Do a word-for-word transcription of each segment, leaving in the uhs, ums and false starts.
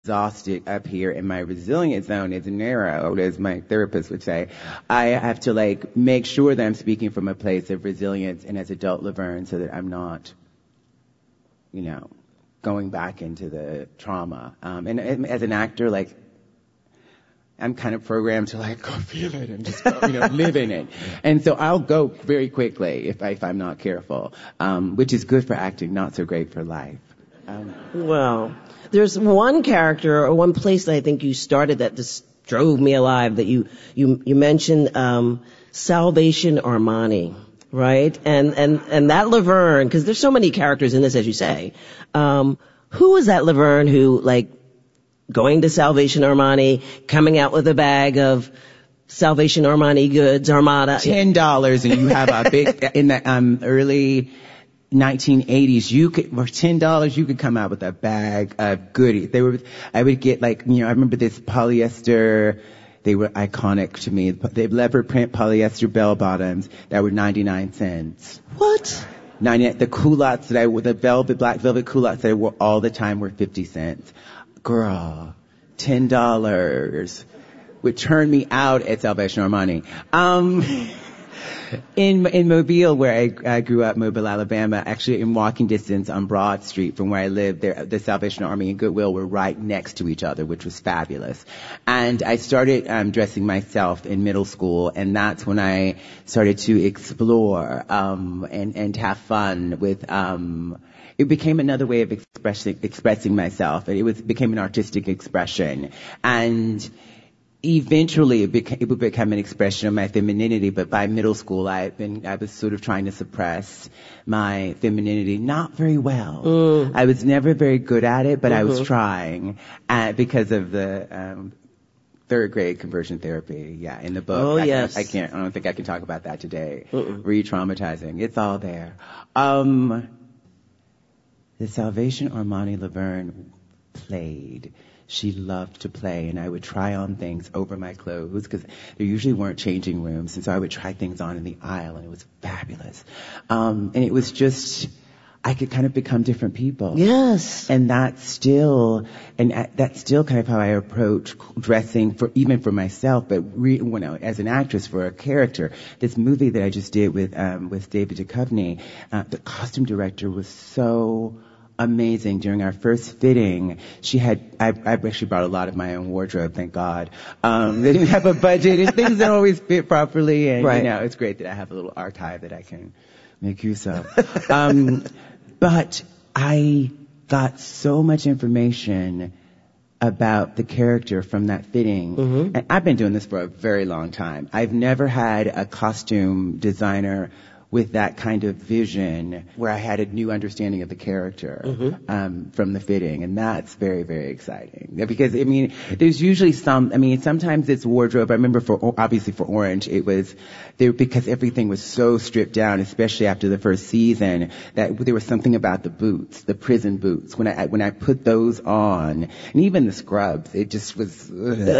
exhausted up here and my resilience zone is narrow, as my therapist would say. I have to like make sure that I'm speaking from a place of resilience and as adult Laverne so that I'm not, you know, going back into the trauma. Um, and, and as an actor, like, I'm kind of programmed to like go feel it and just go, you know, live in it. And so I'll go very quickly if, I, if I'm not careful, um, which is good for acting, not so great for life. Um, well, there's one character or one place that I think you started that just drove me alive that you, you, you mentioned, um, Salvation Armani, right? And, and, and that Laverne, cause there's so many characters in this, as you say. Um, who was that Laverne who, like, going to Salvation Armani, coming out with a bag of Salvation Armani goods, Armada? Ten dollars and you have a big, in the, um, early, nineteen eighties, you could, for ten dollars, you could come out with a bag of goodies. They were, I would get like, you know, I remember this polyester, they were iconic to me. They leopard print polyester bell bottoms that were ninety-nine cents. What? ninety-nine, the culottes that I wore, the velvet, black velvet culottes that I wore all the time were fifty cents. Girl, ten dollars would turn me out at Salvation Armani. Um, In in Mobile, where I, I grew up, Mobile, Alabama, actually in walking distance on Broad Street from where I lived, there, the Salvation Army and Goodwill were right next to each other, which was fabulous. And I started um, dressing myself in middle school, and that's when I started to explore um, and and have fun with. Um, it became another way of expressing expressing myself. It was became an artistic expression, and eventually it, beca- it would become an expression of my femininity, but by middle school I had been, I was sort of trying to suppress my femininity, not very well. Mm. I was never very good at it, but Mm-hmm. I was trying, uh, because of the, um, third grade conversion therapy, yeah, in the book. Oh, I, yes. I can't, I don't think I can talk about that today. Mm-mm. Re-traumatizing. It's all there. Um, the Salvation Armani Laverne played. She loved to play, and I would try on things over my clothes because there usually weren't changing rooms, and so I would try things on in the aisle, and it was fabulous. Um, and it was just, I could kind of become different people. Yes. And that's still, and that's still kind of how I approach dressing for, even for myself, but re, you know, as an actress for a character. This movie that I just did with, um, with David Duchovny, uh, the costume director was so amazing. During our first fitting, she had, I, I actually brought a lot of my own wardrobe, thank God. Um, they didn't have a budget and things don't always fit properly, and right. you know, it's great that I have a little archive that I can make use of. um, but I got so much information about the character from that fitting. Mm-hmm. And I've been doing this for a very long time. I've never had a costume designer with that kind of vision where I had a new understanding of the character, mm-hmm. um, from the fitting. And that's very, very exciting. Because, I mean, there's usually some, I mean, sometimes it's wardrobe. I remember for, obviously for Orange, it was, there, because everything was so stripped down, especially after the first season, that there was something about the boots, the prison boots. When I, when I put those on, and even the scrubs, it just was, ugh, uh,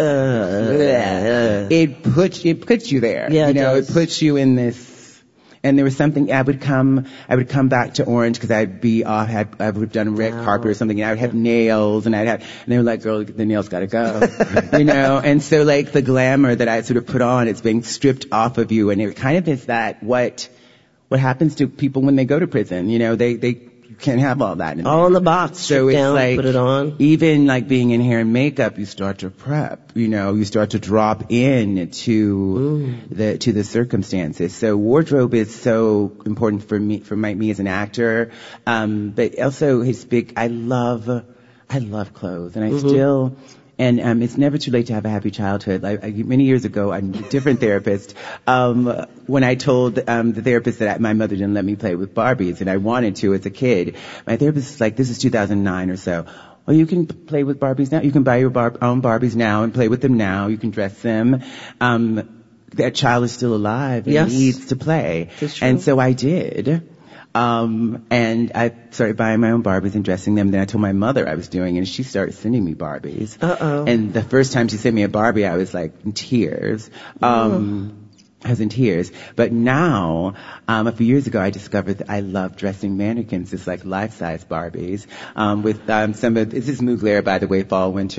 uh, it puts, it puts you there. Yeah, you know, it, it puts you in this. And there was something, I would come, I would come back to Orange because I'd be off, had, I would have done a red wow. carpet or something, and I would have nails, and I'd have, and they were like, girl, the nails gotta go. You know, and so like the glamour that I sort of put on, it's being stripped off of you, and it kind of is that what, what happens to people when they go to prison. You know, they, they, you can't have all that in all there. in the box. So it's down, like, put it on. Even like being in hair and makeup, you start to prep, you know, you start to drop in to mm. the, to the circumstances. So wardrobe is so important for me, for my, me as an actor. Um, but also his big, I love, I love clothes, and I mm-hmm. still, and um, it's never too late to have a happy childhood. Like, I, many years ago, I'm a different therapist. Um, when I told um, the therapist that I, my mother didn't let me play with Barbies, and I wanted to as a kid, my therapist was like, "This is two thousand nine or so. Well, you can play with Barbies now. You can buy your bar- own Barbies now and play with them now. You can dress them." Um, that child is still alive and yes. needs to play, That's true. and so I did. Um, and I started buying my own Barbies and dressing them. Then I told my mother I was doing it, and she started sending me Barbies. Uh-oh. And the first time she sent me a Barbie, I was like in tears. Um, I was in tears. But now, um, a few years ago, I discovered that I love dressing mannequins, just like life-size Barbies, um, with, um, some of, this is Mugler, by the way, fall, winter.